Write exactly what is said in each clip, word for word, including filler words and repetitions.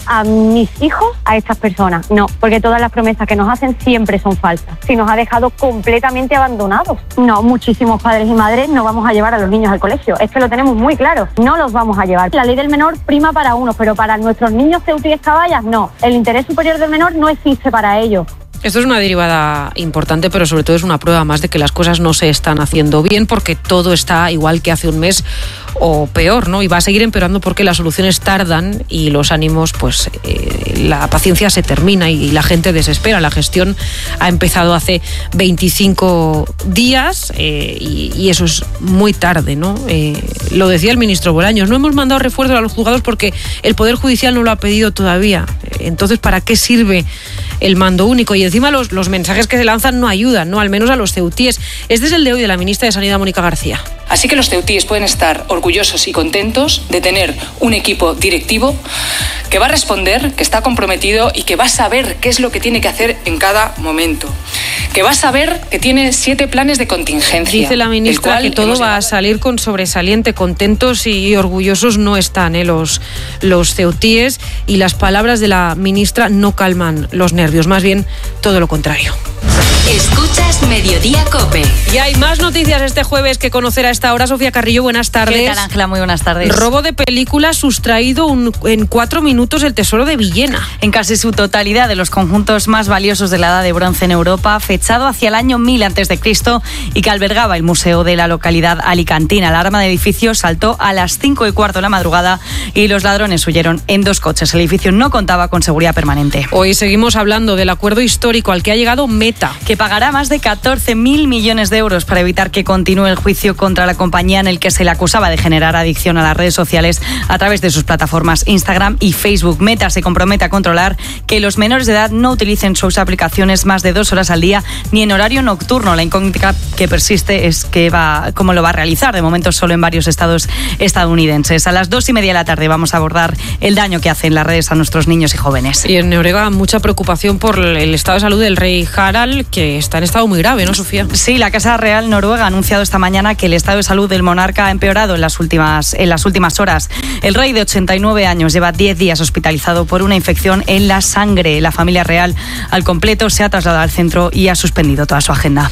a mis hijos a estas personas. No, porque todas las promesas que nos hacen siempre son falsas. Si nos ha dejado completamente abandonados. No, muchísimos padres y madres no vamos a llevar a los niños al colegio. Es que lo tenemos muy claro. No los vamos a llevar. La ley del menor prima para unos, pero para nuestros niños ceutíes caballas, no. El interés superior del menor no existe para ellos. Esto es una derivada importante, pero sobre todo es una prueba más de que las cosas no se están haciendo bien, porque todo está igual que hace un mes o peor, ¿no? Y va a seguir empeorando porque las soluciones tardan y los ánimos, pues eh, la paciencia se termina y la gente desespera. La gestión ha empezado hace veinticinco días eh, y, y eso es muy tarde, ¿no? Eh, lo decía el ministro Bolaños, no hemos mandado refuerzos a los juzgados porque el Poder Judicial no lo ha pedido todavía. Entonces, ¿para qué sirve el mando único? Y encima los, los mensajes que se lanzan no ayudan, ¿no? Al menos a los ceutíes. Este es el de hoy de la ministra de Sanidad, Mónica García. Así que los ceutíes pueden estar orgullosos y contentos de tener un equipo directivo que va a responder, que está comprometido y que va a saber qué es lo que tiene que hacer en cada momento. Que va a saber que tiene siete planes de contingencia. Dice la ministra que todo va a salir con sobresaliente. Contentos y orgullosos no están ¿eh? los, los ceutíes, y las palabras de la ministra no calman los nervios, más bien todo lo contrario. Escuchas Mediodía COPE. Y hay más noticias este jueves que conocer a esta hora. Sofía Carrillo, buenas tardes. ¿Qué tal, Ángela? Muy buenas tardes. Robo de película, sustraído un, en cuatro minutos el tesoro de Villena. En casi su totalidad de los conjuntos más valiosos de la Edad de Bronce en Europa, fechado hacia el año mil antes de Cristo y que albergaba el museo de la localidad alicantina. La alarma del edificio saltó a las cinco y cuarto de la madrugada y los ladrones huyeron en dos coches. El edificio no contaba con seguridad permanente. Hoy seguimos hablando del acuerdo histórico al que ha llegado Meta, que pagará más de catorce mil millones de euros para evitar que continúe el juicio contra la compañía en el que se le acusaba de generar adicción a las redes sociales a través de sus plataformas Instagram y Facebook. Meta se compromete a controlar que los menores de edad no utilicen sus aplicaciones más de dos horas al día ni en horario nocturno. La incógnita que persiste es que va, cómo lo va a realizar, de momento solo en varios estados estadounidenses. A las dos y media de la tarde vamos a abordar el daño que hacen las redes a nuestros niños y jóvenes. Y en Noruega mucha preocupación por el estado de salud del rey Harald, que está en estado muy grave, ¿no, Sofía? Sí, la Casa Real Noruega ha anunciado esta mañana que el estado de salud del monarca ha empeorado en las últimas, en las últimas horas. El rey de ochenta y nueve años lleva diez días hospitalizado por una infección en la sangre. La familia real al completo se ha trasladado al centro y ha suspendido toda su agenda.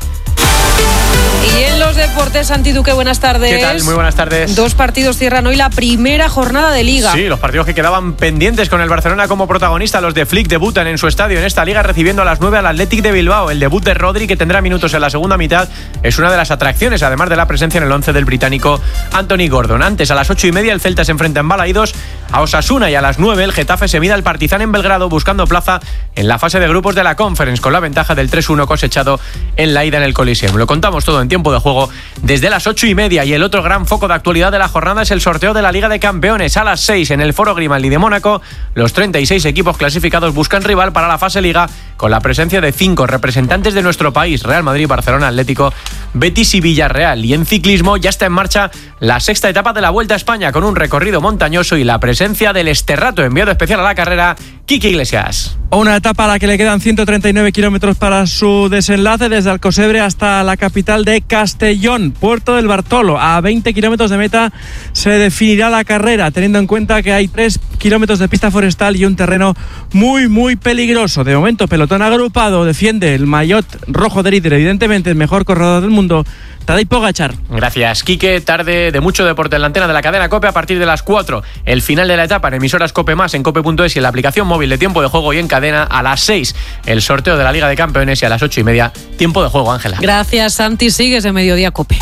Y en los deportes, Santi Duque, buenas tardes. ¿Qué tal? Muy buenas tardes. Dos partidos cierran hoy la primera jornada de Liga. Sí, los partidos que quedaban pendientes con el Barcelona como protagonista. Los de Flick debutan en su estadio en esta Liga, recibiendo a las nueve al Athletic de Bilbao. El debut de Rodri, que tendrá minutos en la segunda mitad, es una de las atracciones, además de la presencia en el once del británico Anthony Gordon. Antes, a las ocho y media, el Celta se enfrenta en Balaídos a Osasuna, y a las nueve el Getafe se mide al Partizan en Belgrado, buscando plaza en la fase de grupos de la Conference, con la ventaja del tres uno cosechado en la ida en el Coliseum. Lo contamos todo en tiempo de juego desde las ocho y media, y el otro gran foco de actualidad de la jornada es el sorteo de la Liga de Campeones. A las seis en el Foro Grimaldi de Mónaco, los treinta y seis equipos clasificados buscan rival para la fase Liga, con la presencia de cinco representantes de nuestro país: Real Madrid, Barcelona, Atlético, Betis y Villarreal. Y en ciclismo ya está en marcha la sexta etapa de la Vuelta a España, con un recorrido montañoso y la presencia del Esterrato, enviado especial a la carrera, Quique Iglesias. Una etapa a la que le quedan ciento treinta y nueve kilómetros para su desenlace, desde Alcosebre hasta la capital de Castellón, Puerto del Bartolo. A veinte kilómetros de meta se definirá la carrera, teniendo en cuenta que hay tres kilómetros de pista forestal y un terreno muy, muy peligroso. De momento, pelotón agrupado, defiende el maillot rojo de líder, evidentemente el mejor corredor del mundo, Tadej Pogačar. Gracias, Quique. Tarde de mucho deporte en la antena de la cadena COPE a partir de las cuatro. El final de la etapa en emisoras COPE más, en cope punto es y en la aplicación móvil de tiempo de juego, y en cadena a las seis el sorteo de la Liga de Campeones, y a las ocho y media tiempo de juego, Ángela. Gracias, Santi. Sigues en Mediodía COPE.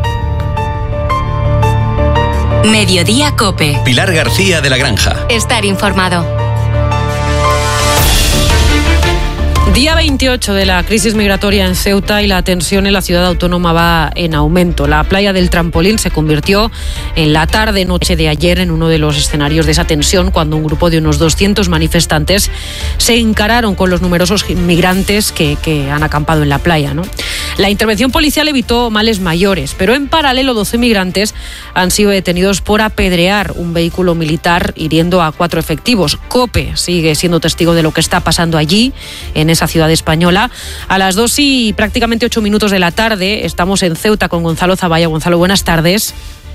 Mediodía COPE. Pilar García de la Granja. Estar informado. Día veintiocho de la crisis migratoria en Ceuta, y la tensión en la ciudad autónoma va en aumento. La playa del Trampolín se convirtió en la tarde-noche de ayer en uno de los escenarios de esa tensión, cuando un grupo de unos doscientos manifestantes se encararon con los numerosos migrantes que, que han acampado en la playa, ¿no? La intervención policial evitó males mayores, pero en paralelo doce migrantes han sido detenidos por apedrear un vehículo militar, hiriendo a cuatro efectivos. COPE sigue siendo testigo de lo que está pasando allí, en esa ciudad española. A las dos y prácticamente ocho minutos de la tarde estamos en Ceuta con Gonzalo Zavalla. Gonzalo, buenas tardes.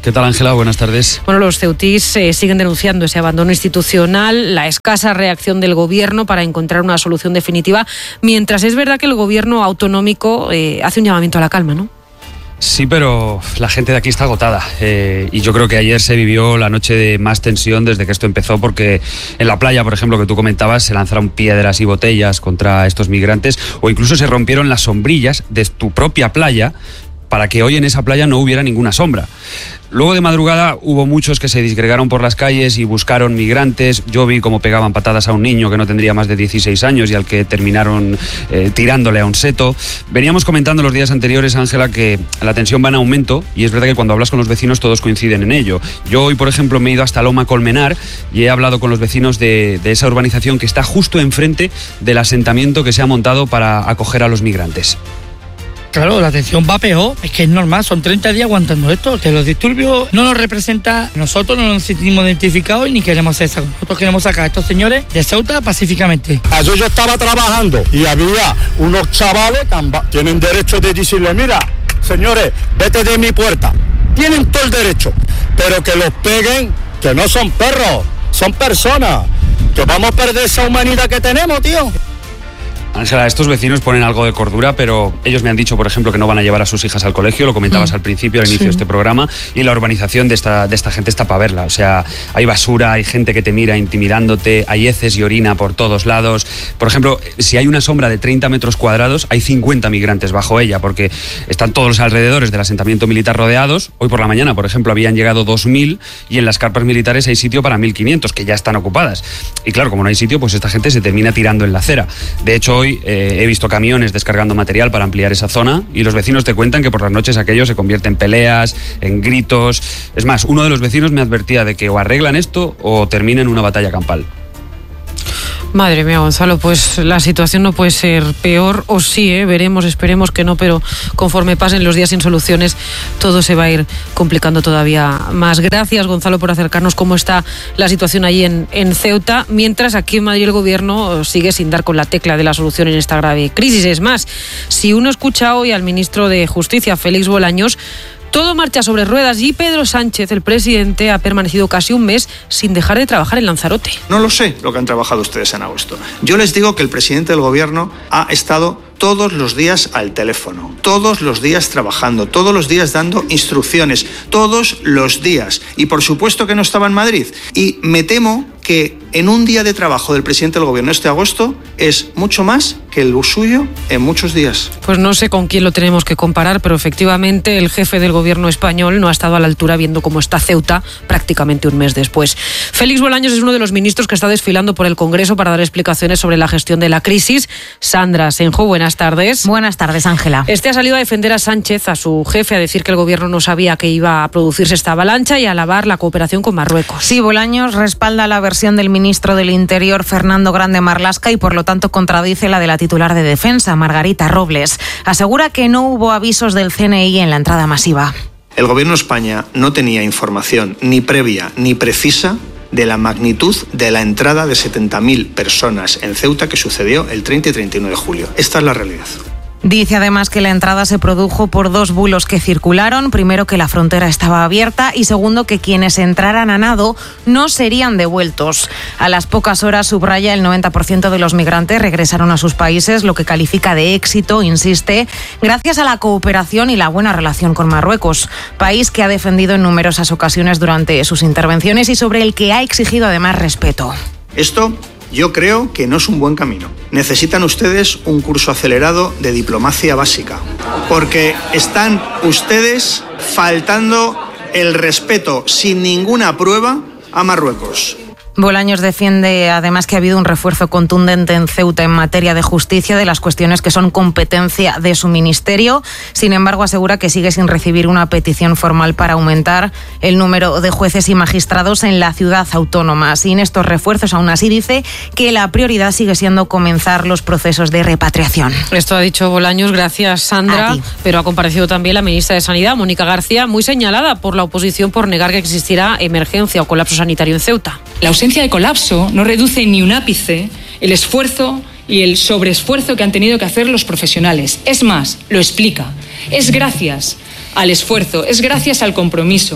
¿Qué tal, Ángela? Buenas tardes. Bueno, los ceutís eh, siguen denunciando ese abandono institucional, la escasa reacción del gobierno para encontrar una solución definitiva, mientras es verdad que el gobierno autonómico eh, hace un llamamiento a la calma, ¿no? Sí, pero la gente de aquí está agotada eh, y yo creo que ayer se vivió la noche de más tensión desde que esto empezó, porque en la playa, por ejemplo, que tú comentabas, se lanzaron piedras y botellas contra estos migrantes, o incluso se rompieron las sombrillas de tu propia playa para que hoy en esa playa no hubiera ninguna sombra. Luego de madrugada hubo muchos que se disgregaron por las calles y buscaron migrantes. Yo vi cómo pegaban patadas a un niño que no tendría más de dieciséis años y al que terminaron eh, tirándole a un seto. Veníamos comentando los días anteriores, Ángela, que la tensión va en aumento, y es verdad que cuando hablas con los vecinos todos coinciden en ello. Yo hoy, por ejemplo, me he ido hasta Loma Colmenar y he hablado con los vecinos de, de esa urbanización que está justo enfrente del asentamiento que se ha montado para acoger a los migrantes. Claro, la atención va peor, es que es normal, son treinta días aguantando esto, que los disturbios no nos representan, nosotros no nos sentimos identificados y ni queremos hacer eso. Nosotros queremos sacar a estos señores de Ceuta pacíficamente. Ayer yo estaba trabajando y había unos chavales que tienen derecho de decirle, mira, señores, vete de mi puerta. Tienen todo el derecho, pero que los peguen, que no son perros, son personas, que vamos a perder esa humanidad que tenemos, tío. Ángela, estos vecinos ponen algo de cordura, pero ellos me han dicho, por ejemplo, que no van a llevar a sus hijas al colegio, lo comentabas mm. al principio, al inicio sí. de este programa, y la urbanización de esta, de esta gente está para verla. O sea, hay basura, hay gente que te mira intimidándote, hay heces y orina por todos lados. Por ejemplo, si hay una sombra de treinta metros cuadrados, hay cincuenta migrantes bajo ella, porque están todos los alrededores del asentamiento militar rodeados. Hoy por la mañana, por ejemplo, habían llegado dos mil y en las carpas militares hay sitio para mil quinientos, que ya están ocupadas. Y claro, como no hay sitio, pues esta gente se termina tirando en la acera. De hecho, hoy eh, he visto camiones descargando material para ampliar esa zona y los vecinos te cuentan que por las noches aquello se convierte en peleas, en gritos. Es más, uno de los vecinos me advertía de que o arreglan esto o termina en una batalla campal. Madre mía, Gonzalo, pues la situación no puede ser peor, o sí, ¿eh? Veremos, esperemos que no, pero conforme pasen los días sin soluciones, todo se va a ir complicando todavía más. Gracias, Gonzalo, por acercarnos cómo está la situación allí en, en Ceuta, mientras aquí en Madrid el gobierno sigue sin dar con la tecla de la solución en esta grave crisis. Es más, si uno escucha hoy al ministro de Justicia, Félix Bolaños, todo marcha sobre ruedas y Pedro Sánchez, el presidente, ha permanecido casi un mes sin dejar de trabajar en Lanzarote. No lo sé lo que han trabajado ustedes en agosto. Yo les digo que el presidente del gobierno ha estado todos los días al teléfono, todos los días trabajando, todos los días dando instrucciones, todos los días. Y por supuesto que no estaba en Madrid. Y me temo que en un día de trabajo del presidente del gobierno este agosto es mucho más que el suyo en muchos días. Pues no sé con quién lo tenemos que comparar, pero efectivamente el jefe del gobierno español no ha estado a la altura viendo cómo está Ceuta prácticamente un mes después. Félix Bolaños es uno de los ministros que está desfilando por el Congreso para dar explicaciones sobre la gestión de la crisis. Sandra Senjo, buenas tardes. Buenas tardes, Ángela. Este ha salido a defender a Sánchez, a su jefe, a decir que el gobierno no sabía que iba a producirse esta avalancha y a alabar la cooperación con Marruecos. Sí, Bolaños respalda la versión del ministro del Interior, Fernando Grande Marlaska, y por lo tanto contradice la de la titular de Defensa, Margarita Robles. Asegura que no hubo avisos del C N I en la entrada masiva. El gobierno de España no tenía información ni previa ni precisa de la magnitud de la entrada de setenta mil personas en Ceuta que sucedió el treinta y treinta y uno de julio. Esta es la realidad. Dice además que la entrada se produjo por dos bulos que circularon. Primero, que la frontera estaba abierta, y segundo, que quienes entraran a nado no serían devueltos. A las pocas horas, subraya, el noventa por ciento de los migrantes regresaron a sus países, lo que califica de éxito, insiste, gracias a la cooperación y la buena relación con Marruecos, país que ha defendido en numerosas ocasiones durante sus intervenciones y sobre el que ha exigido además respeto. Esto yo creo que no es un buen camino. Necesitan ustedes un curso acelerado de diplomacia básica, porque están ustedes faltando el respeto sin ninguna prueba a Marruecos. Bolaños defiende además que ha habido un refuerzo contundente en Ceuta en materia de justicia de las cuestiones que son competencia de su ministerio. Sin embargo, asegura que sigue sin recibir una petición formal para aumentar el número de jueces y magistrados en la ciudad autónoma. Sin estos refuerzos, aún así dice que la prioridad sigue siendo comenzar los procesos de repatriación. Esto ha dicho Bolaños, gracias Sandra, pero ha comparecido también la ministra de Sanidad, Mónica García, muy señalada por la oposición por negar que existiera emergencia o colapso sanitario en Ceuta. La ausencia de colapso no reduce ni un ápice el esfuerzo y el sobreesfuerzo que han tenido que hacer los profesionales. Es más, lo explica. Es gracias al esfuerzo, es gracias al compromiso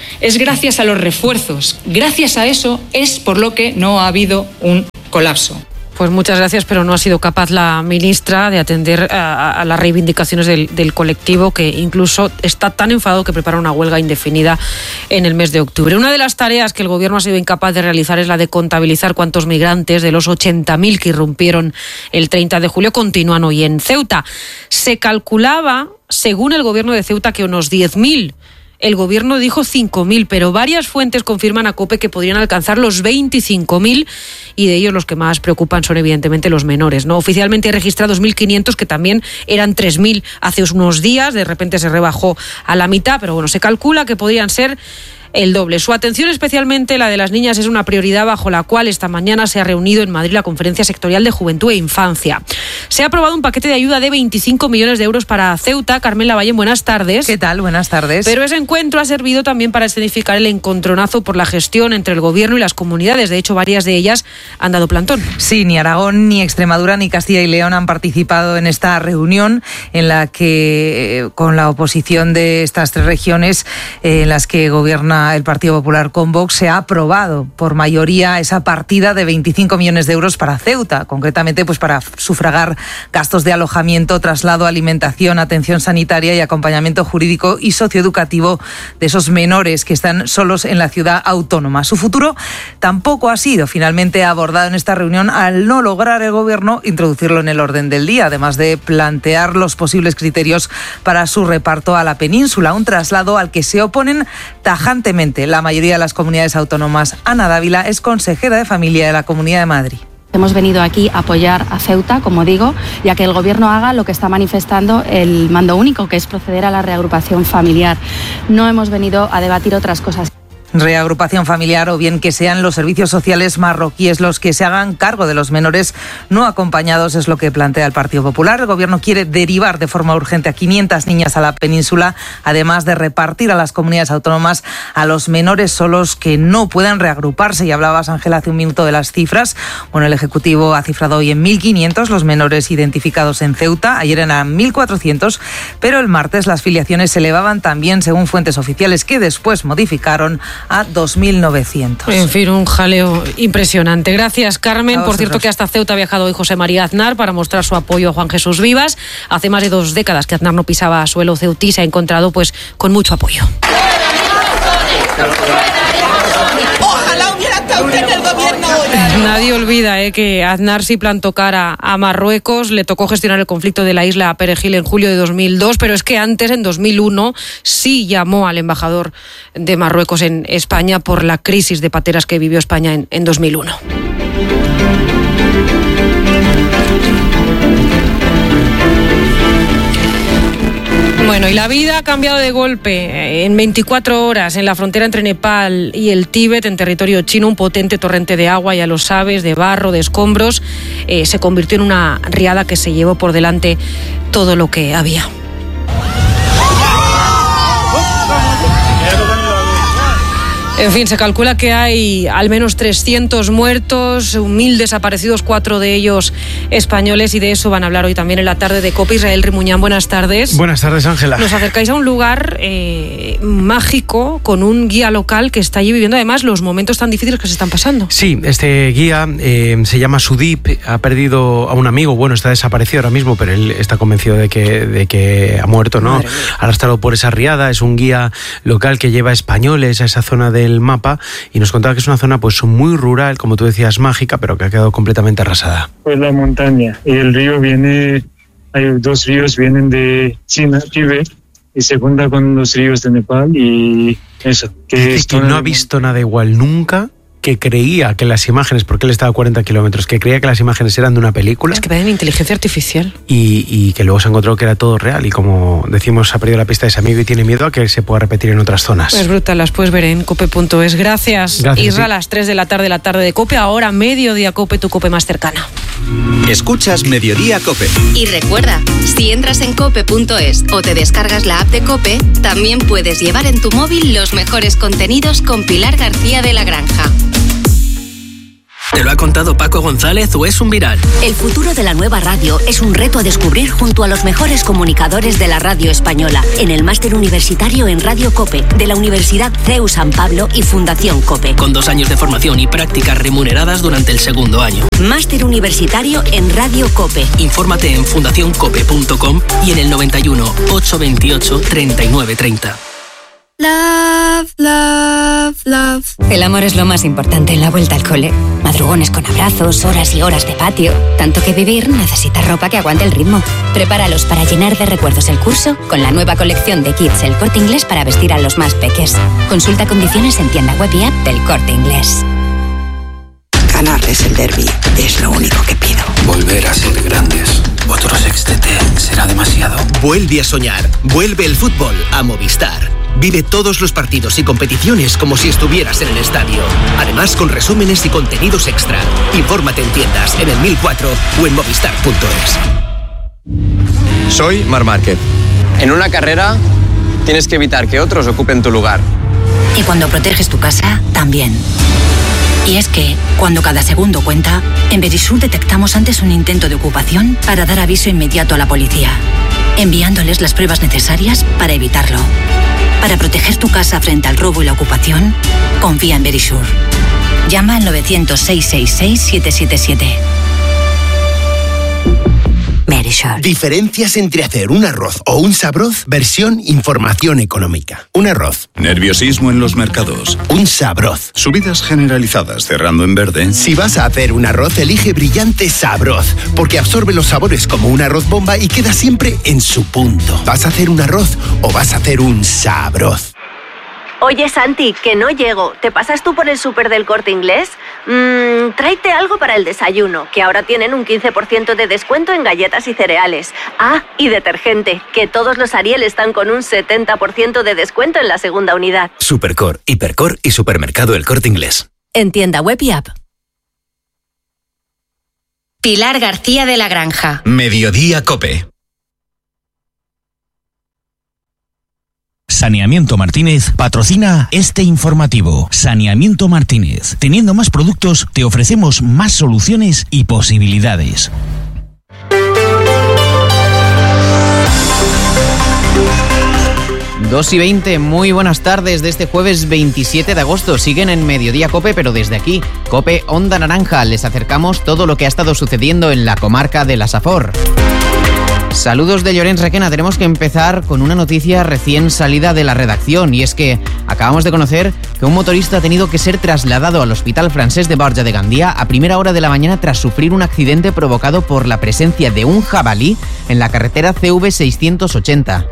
es gracias a los refuerzos. Gracias a eso es por lo que no ha habido un colapso. Pues muchas gracias, pero no ha sido capaz la ministra de atender a, a las reivindicaciones del, del colectivo, que incluso está tan enfadado que prepara una huelga indefinida en el mes de octubre. Una de las tareas que el Gobierno ha sido incapaz de realizar es la de contabilizar cuántos migrantes de los ochenta mil que irrumpieron el treinta de julio continúan hoy en Ceuta. Se calculaba, según el Gobierno de Ceuta, que unos diez mil. El Gobierno dijo cinco mil, pero varias fuentes confirman a COPE que podrían alcanzar los veinticinco mil, y de ellos los que más preocupan son evidentemente los menores, ¿no? Oficialmente hay registrados mil quinientos, que también eran tres mil hace unos días, de repente se rebajó a la mitad, pero bueno, se calcula que podrían ser el doble. Su atención, especialmente la de las niñas, es una prioridad bajo la cual esta mañana se ha reunido en Madrid la Conferencia Sectorial de Juventud e Infancia. Se ha aprobado un paquete de ayuda de veinticinco millones de euros para Ceuta. Carmen Lavallén, buenas tardes. ¿Qué tal? Buenas tardes. Pero ese encuentro ha servido también para escenificar el encontronazo por la gestión entre el Gobierno y las comunidades. De hecho, varias de ellas han dado plantón. Sí, ni Aragón, ni Extremadura, ni Castilla y León han participado en esta reunión en la que, con la oposición de estas tres regiones, en las que gobierna el Partido Popular con Vox, se ha aprobado por mayoría esa partida de veinticinco millones de euros para Ceuta, concretamente pues para sufragar gastos de alojamiento, traslado, alimentación, atención sanitaria y acompañamiento jurídico y socioeducativo de esos menores que están solos en la ciudad autónoma. Su futuro tampoco ha sido finalmente abordado en esta reunión, al no lograr el Gobierno introducirlo en el orden del día, además de plantear los posibles criterios para su reparto a la península, un traslado al que se oponen tajantemente la mayoría de las comunidades autónomas. Ana Dávila es consejera de Familia de la Comunidad de Madrid. Hemos venido aquí a apoyar a Ceuta, como digo, ya que el Gobierno haga lo que está manifestando el mando único, que es proceder a la reagrupación familiar. No hemos venido a debatir otras cosas. Reagrupación familiar, o bien que sean los servicios sociales marroquíes los que se hagan cargo de los menores no acompañados, es lo que plantea el Partido Popular. El Gobierno quiere derivar de forma urgente a quinientas niñas a la península, además de repartir a las comunidades autónomas a los menores solos que no puedan reagruparse. Y hablabas, Ángela, hace un minuto de las cifras. Bueno, el Ejecutivo ha cifrado hoy en mil quinientos los menores identificados en Ceuta. Ayer eran mil cuatrocientos, pero el martes las filiaciones se elevaban también, según fuentes oficiales, que después modificaron a dos mil novecientos. En fin, un jaleo impresionante. Gracias, Carmen. Por cierto, que hasta Ceuta ha viajado hoy José María Aznar para mostrar su apoyo a Juan Jesús Vivas. Hace más de dos décadas que Aznar no pisaba suelo ceutí, se ha encontrado pues con mucho apoyo. Ojalá hubiera estado usted en el Gobierno hoy. Nadie olvida eh, que Aznar sí plantó cara a Marruecos, le tocó gestionar el conflicto de la isla Perejil en julio de dos mil dos, pero es que antes, en dos mil uno, sí llamó al embajador de Marruecos en España por la crisis de pateras que vivió España en, en dos mil uno. Bueno, y la vida ha cambiado de golpe. En veinticuatro horas, en la frontera entre Nepal y el Tíbet, en territorio chino, un potente torrente de agua, ya lo sabes, de barro, de escombros, eh, se convirtió en una riada que se llevó por delante todo lo que había. En fin, se calcula que hay al menos trescientos muertos, mil desaparecidos, cuatro de ellos españoles, y de eso van a hablar hoy también en la tarde de COPE. Israel Rimuñán, buenas tardes. Buenas tardes, Ángela. Nos acercáis a un lugar eh, mágico, con un guía local que está allí viviendo además los momentos tan difíciles que se están pasando. Sí, este guía eh, se llama Sudip, ha perdido a un amigo, bueno, está desaparecido ahora mismo, pero él está convencido de que, de que ha muerto, ¿no? Arrastrado por esa riada. Es un guía local que lleva españoles a esa zona del mapa, y nos contaba que es una zona pues muy rural, como tú decías, mágica, pero que ha quedado completamente arrasada. Pues la montaña, y el río viene, hay dos ríos, vienen de China, Tíbet, y se junta con los ríos de Nepal, y eso. Que Dice que no ha visto nada igual nunca, que creía que las imágenes, porque él estaba a cuarenta kilómetros, que creía que las imágenes eran de una película. Es que parecen inteligencia artificial. Y, y que luego se encontró que era todo real, y como decimos, ha perdido la pista de ese amigo y tiene miedo a que se pueda repetir en otras zonas. Es brutal, las puedes ver en cope punto es. Gracias, Gracias Isra, a sí. las tres de la tarde, la tarde de COPE. Ahora mediodía COPE, tu COPE más cercana. Escuchas Mediodía COPE. Y recuerda, si entras en cope punto es o te descargas la app de COPE, también puedes llevar en tu móvil los mejores contenidos con Pilar García de la Granja. ¿Te lo ha contado Paco González o es un viral? El futuro de la nueva radio es un reto a descubrir junto a los mejores comunicadores de la radio española en el máster universitario en Radio COPE de la Universidad C E U San Pablo y Fundación COPE. Con dos años de formación y prácticas remuneradas durante el segundo año. Máster universitario en Radio COPE. Infórmate en fundación cope punto com y en el noventa y uno, ochocientos veintiocho, treinta y nueve treinta. Love, love, love. El amor es lo más importante en la vuelta al cole. Madrugones con abrazos, horas y horas de patio. Tanto que vivir necesita ropa que aguante el ritmo. Prepáralos para llenar de recuerdos el curso con la nueva colección de Kids El Corte Inglés para vestir a los más peques. Consulta condiciones en tienda web y app del Corte Inglés. Ganarles el derbi es lo único que pido. Volver a ser grandes. Otro sextete será demasiado. Vuelve a soñar. Vuelve el fútbol a Movistar. Vive todos los partidos y competiciones como si estuvieras en el estadio. Además, con resúmenes y contenidos extra. Infórmate en tiendas, en el mil cuatro o en movistar punto es. Soy Marc Márquez. En una carrera tienes que evitar que otros ocupen tu lugar. Y cuando proteges tu casa, también. Y es que, cuando cada segundo cuenta, en Verisur detectamos antes un intento de ocupación para dar aviso inmediato a la policía, enviándoles las pruebas necesarias para evitarlo. Para proteger tu casa frente al robo y la ocupación, confía en Verisur. Llama al novecientos, seiscientos sesenta y seis, siete siete siete. Verisur. Diferencias entre hacer un arroz o un sabroz, versión información económica. Un arroz. Nerviosismo en los mercados. Un sabroz. Subidas generalizadas cerrando en verde. Si vas a hacer un arroz, elige Brillante Sabroz, porque absorbe los sabores como un arroz bomba y queda siempre en su punto. ¿Vas a hacer un arroz o vas a hacer un sabroz? Oye, Santi, que no llego. ¿Te pasas tú por el súper del Corte Inglés? Mmm, tráete algo para el desayuno, que ahora tienen un quince por ciento de descuento en galletas y cereales. Ah, y detergente, que todos los Ariel están con un setenta por ciento de descuento en la segunda unidad. Supercor, Hipercor y Supermercado El Corte Inglés. En tienda web y app. Pilar García de la Granja. Mediodía COPE. Saneamiento Martínez patrocina este informativo. Saneamiento Martínez. Teniendo más productos, te ofrecemos más soluciones y posibilidades. dos y veinte, muy buenas tardes de este jueves veintisiete de agosto. Siguen en Mediodía COPE, pero desde aquí, COPE Onda Naranja, les acercamos todo lo que ha estado sucediendo en la comarca de la Safor. Saludos de Llorens Requena. Tenemos que empezar con una noticia recién salida de la redacción, y es que acabamos de conocer que un motorista ha tenido que ser trasladado al Hospital Francés de Borja de Gandía a primera hora de la mañana tras sufrir un accidente provocado por la presencia de un jabalí en la carretera C V seiscientos ochenta.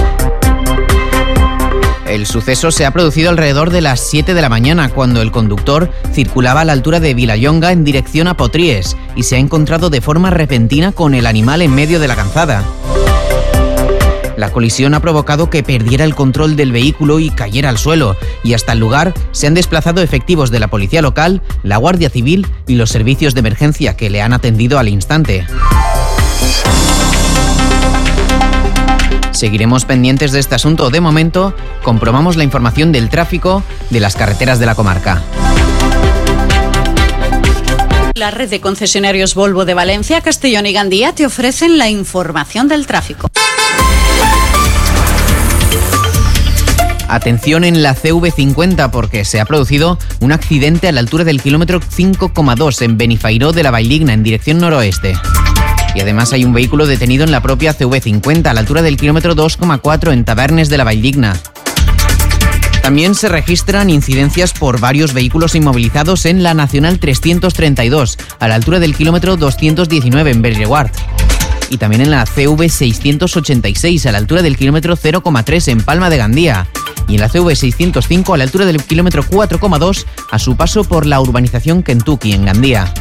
El suceso se ha producido alrededor de las siete de la mañana, cuando el conductor circulaba a la altura de Vilallonga en dirección a Potries y se ha encontrado de forma repentina con el animal en medio de la calzada. La colisión ha provocado que perdiera el control del vehículo y cayera al suelo, y hasta el lugar se han desplazado efectivos de la policía local, la Guardia Civil y los servicios de emergencia que le han atendido al instante. Seguiremos pendientes de este asunto. De momento, comprobamos la información del tráfico de las carreteras de la comarca. La red de concesionarios Volvo de Valencia, Castellón y Gandía te ofrecen la información del tráfico. Atención en la C V cincuenta, porque se ha producido un accidente a la altura del kilómetro cinco coma dos en Benifairó de la Valldigna en dirección noroeste. Y además hay un vehículo detenido en la propia C V cincuenta a la altura del kilómetro dos coma cuatro en Tabernes de la Valldigna. También se registran incidencias por varios vehículos inmovilizados en la Nacional trescientos treinta y dos a la altura del kilómetro doscientos diecinueve en Berreguard. Y también en la C V seiscientos ochenta y seis a la altura del kilómetro cero coma tres en Palma de Gandía. Y en la C V seiscientos cinco a la altura del kilómetro cuatro coma dos a su paso por la urbanización Kentucky en Gandía.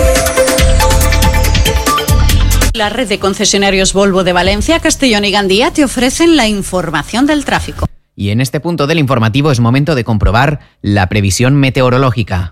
La red de concesionarios Volvo de Valencia, Castellón y Gandía te ofrecen la información del tráfico. Y en este punto del informativo es momento de comprobar la previsión meteorológica.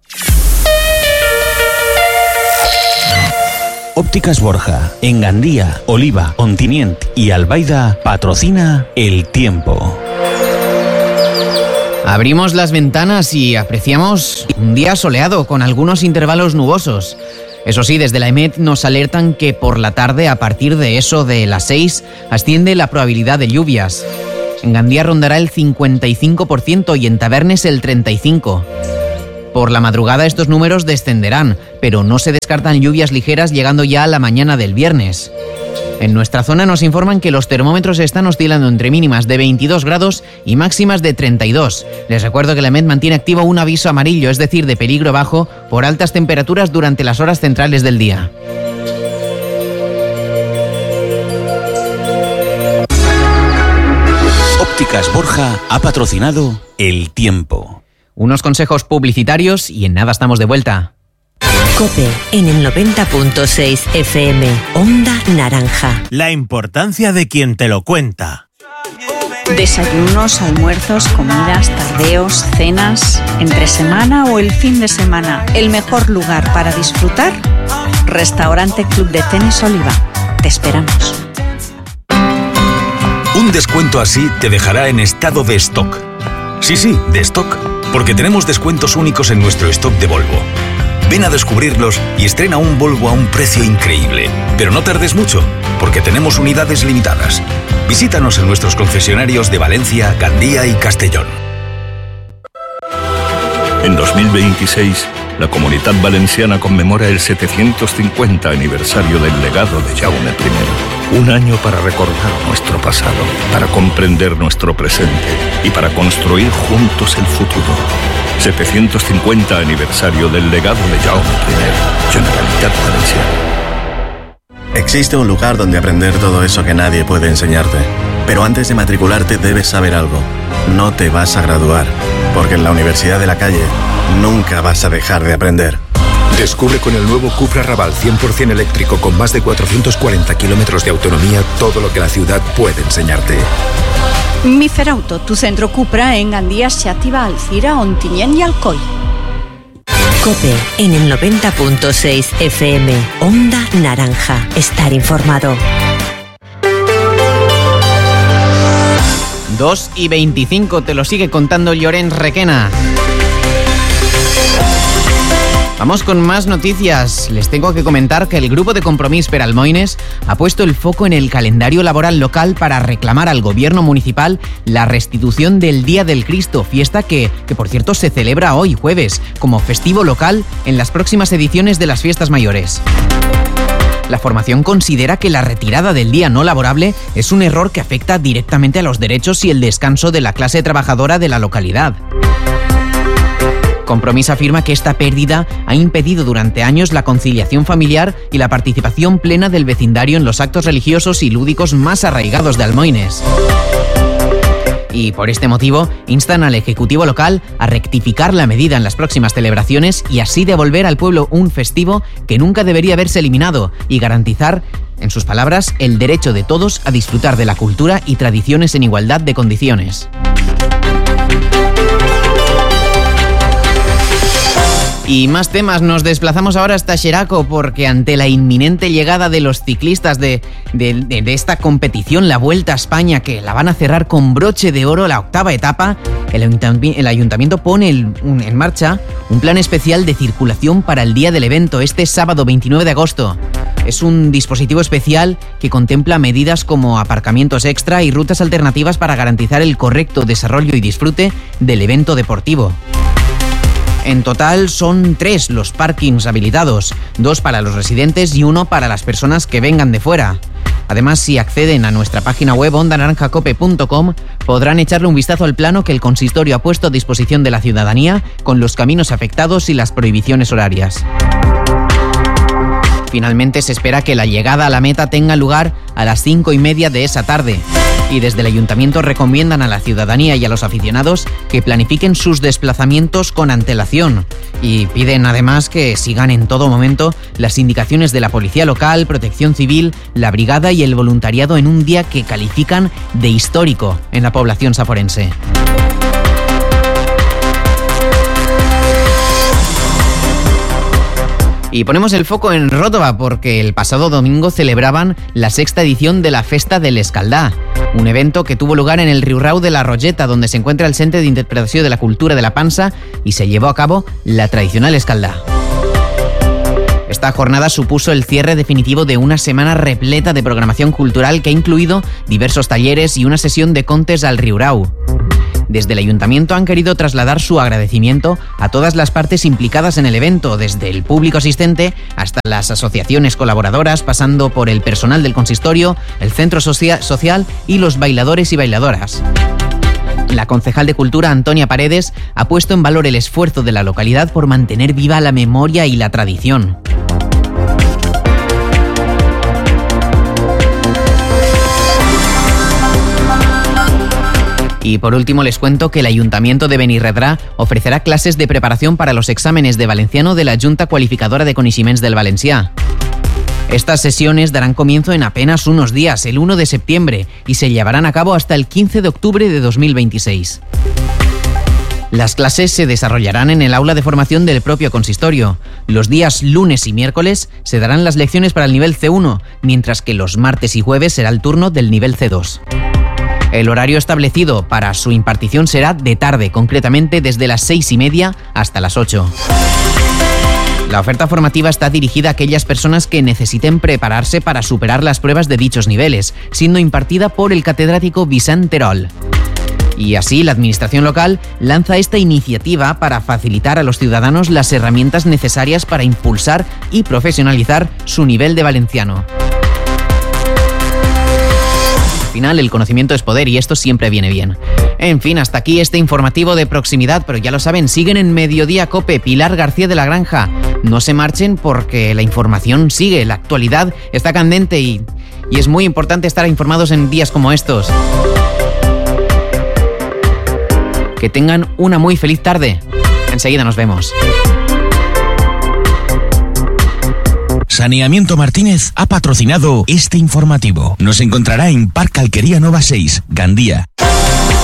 Ópticas Borja, en Gandía, Oliva, Ontinient y Albaida patrocina el tiempo. Abrimos las ventanas y apreciamos un día soleado con algunos intervalos nubosos. Eso sí, desde la E M E T nos alertan que por la tarde, a partir de eso de las seis, asciende la probabilidad de lluvias. En Gandía rondará el cincuenta y cinco por ciento y en Tabernes el treinta y cinco por ciento. Por la madrugada estos números descenderán, pero no se descartan lluvias ligeras llegando ya a la mañana del viernes. En nuestra zona nos informan que los termómetros están oscilando entre mínimas de veintidós grados y máximas de treinta y dos. Les recuerdo que la E M E T mantiene activo un aviso amarillo, es decir, de peligro bajo, por altas temperaturas durante las horas centrales del día. Ópticas Borja ha patrocinado El Tiempo. Unos consejos publicitarios y en nada estamos de vuelta. COPE en el noventa punto seis F M, Onda Naranja. La importancia de quien te lo cuenta. Desayunos, almuerzos, comidas, tardeos, cenas, entre semana o el fin de semana. El mejor lugar para disfrutar, Restaurante Club de Tenis Oliva. Te esperamos. Un descuento así te dejará en estado de stock. Sí, sí, de stock, porque tenemos descuentos únicos en nuestro stock de Volvo. Ven a descubrirlos y estrena un Volvo a un precio increíble. Pero no tardes mucho, porque tenemos unidades limitadas. Visítanos en nuestros concesionarios de Valencia, Gandía y Castellón. En dos mil veintiséis, la Comunitat Valenciana conmemora el setecientos cincuenta aniversario del legado de Jaume primero. Un año para recordar nuestro pasado, para comprender nuestro presente y para construir juntos el futuro. setecientos cincuenta aniversario del legado de Jaume primero. Generalitat Valenciana. Existe un lugar donde aprender todo eso que nadie puede enseñarte. Pero antes de matricularte debes saber algo. No te vas a graduar, porque en la Universidad de la Calle nunca vas a dejar de aprender. Descubre con el nuevo Cupra Raval cien por ciento eléctrico con más de cuatrocientos cuarenta kilómetros de autonomía todo lo que la ciudad puede enseñarte. Miferauto, tu centro Cupra en Gandía, Xàtiva, Alcira, Ontinyent y Alcoi. COPE en el noventa punto seis F M, Onda Naranja. Estar informado. dos y veinticinco, te lo sigue contando Llorenç Requena. Vamos con más noticias. Les tengo que comentar que el grupo de Compromís per Almoines ha puesto el foco en el calendario laboral local para reclamar al gobierno municipal la restitución del Día del Cristo, fiesta que, que por cierto se celebra hoy, jueves, como festivo local en las próximas ediciones de las fiestas mayores. La formación considera que la retirada del día no laborable es un error que afecta directamente a los derechos y el descanso de la clase trabajadora de la localidad. Compromís afirma que esta pérdida ha impedido durante años la conciliación familiar y la participación plena del vecindario en los actos religiosos y lúdicos más arraigados de Almoines. Y por este motivo instan al Ejecutivo local a rectificar la medida en las próximas celebraciones y así devolver al pueblo un festivo que nunca debería haberse eliminado y garantizar, en sus palabras, el derecho de todos a disfrutar de la cultura y tradiciones en igualdad de condiciones. Y más temas, nos desplazamos ahora hasta Xeraco porque ante la inminente llegada de los ciclistas de, de, de, de esta competición, la Vuelta a España, que la van a cerrar con broche de oro la octava etapa, el, ayuntami- el ayuntamiento pone el, un, en marcha un plan especial de circulación para el día del evento, este sábado veintinueve de agosto. Es un dispositivo especial que contempla medidas como aparcamientos extra y rutas alternativas para garantizar el correcto desarrollo y disfrute del evento deportivo. En total son tres los parkings habilitados, dos para los residentes y uno para las personas que vengan de fuera. Además, si acceden a nuestra página web onda naranja cope punto com, podrán echarle un vistazo al plano que el consistorio ha puesto a disposición de la ciudadanía con los caminos afectados y las prohibiciones horarias. Finalmente se espera que la llegada a la meta tenga lugar a las cinco y media de esa tarde. Y desde el ayuntamiento recomiendan a la ciudadanía y a los aficionados que planifiquen sus desplazamientos con antelación. Y piden además que sigan en todo momento las indicaciones de la Policía Local, Protección Civil, la Brigada y el voluntariado en un día que califican de histórico en la población saforense. Y ponemos el foco en Ròtova porque el pasado domingo celebraban la sexta edición de la Festa de l'Escaldà, un evento que tuvo lugar en el Riurau de la Rogeta, donde se encuentra el Centre d'Interpretació de la Cultura de la Pansa, y se llevó a cabo la tradicional escaldà. Esta jornada supuso el cierre definitivo de una semana repleta de programación cultural que ha incluido diversos talleres y una sesión de contes al Riurau. Desde el ayuntamiento han querido trasladar su agradecimiento a todas las partes implicadas en el evento, desde el público asistente hasta las asociaciones colaboradoras, pasando por el personal del consistorio, el centro socia- social y los bailadores y bailadoras. La concejal de Cultura, Antonia Paredes, ha puesto en valor el esfuerzo de la localidad por mantener viva la memoria y la tradición. Y por último les cuento que el Ayuntamiento de Benirredrà ofrecerá clases de preparación para los exámenes de valenciano de la Junta Qualificadora de Coneixements del Valencià. Estas sesiones darán comienzo en apenas unos días, el uno de septiembre, y se llevarán a cabo hasta el quince de octubre de dos mil veintiséis. Las clases se desarrollarán en el aula de formación del propio consistorio. Los días lunes y miércoles se darán las lecciones para el nivel ce uno, mientras que los martes y jueves será el turno del nivel ce dos. El horario establecido para su impartición será de tarde, concretamente desde las seis y media hasta las ocho. La oferta formativa está dirigida a aquellas personas que necesiten prepararse para superar las pruebas de dichos niveles, siendo impartida por el catedrático Vicent Terol. Y así, la administración local lanza esta iniciativa para facilitar a los ciudadanos las herramientas necesarias para impulsar y profesionalizar su nivel de valenciano. Al final, el conocimiento es poder y esto siempre viene bien. En fin, hasta aquí este informativo de proximidad, pero ya lo saben, siguen en Mediodía Cope. Pilar García de la Granja. No se marchen porque la información sigue, la actualidad está candente y, y es muy importante estar informados en días como estos. Que tengan una muy feliz tarde. Enseguida nos vemos. Saneamiento Martínez ha patrocinado este informativo. Nos encontrará en Parque Alquería Nova seis, Gandía.